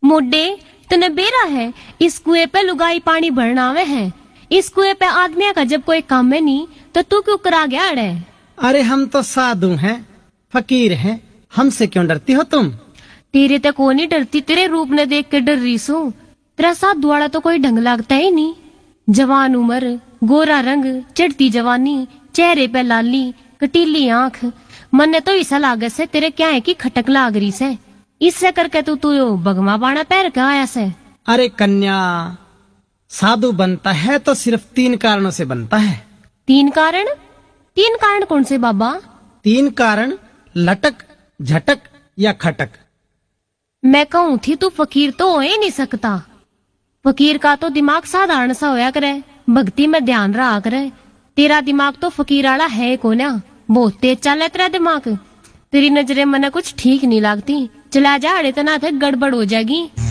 Mode तने बेरा है, इस कुएं पे लुगाई पानी भरना आवे है। इस कुएं पे आदमिया का जब कोई काम है नहीं तो तू क्यों करा गया अड़े? अरे हम तो साधु हैं, फकीर हैं, हमसे क्यों डरती हो तुम? तेरे तक को नहीं डरती, तेरे रूप ने देख के डर रही सू। तेरा साधु वाला तो कोई ढंग लगता ही नहीं। जवान उम्र, गोरा रंग, चढ़ती जवानी, चेहरे पे लाली, कटीली आंख, मन्ने तो ऐसा लागे से तेरे क्या है कि खटक लाग रही से। इससे करके तू बगमा बाणा पैर के आया से। अरे कन्या, साधु बनता है तो सिर्फ 3 कारणों से बनता है। 3 कारण? 3 कारण कौन से बाबा? 3 कारण, लटक, झटक या खटक। मैं कहूँ थी तू फकीर तो हो ही नहीं सकता। फकीर का तो दिमाग साधारण सा होया करे, भक्ति में ध्यान रहा करे। तेरा दिमाग तो फकीर वाला है को ना, बहुत तेज चले तेरा दिमाग। तेरी नजरें मने कुछ ठीक नहीं लगती। चला जा, अड़े तना थे गड़बड़ हो जाएगी।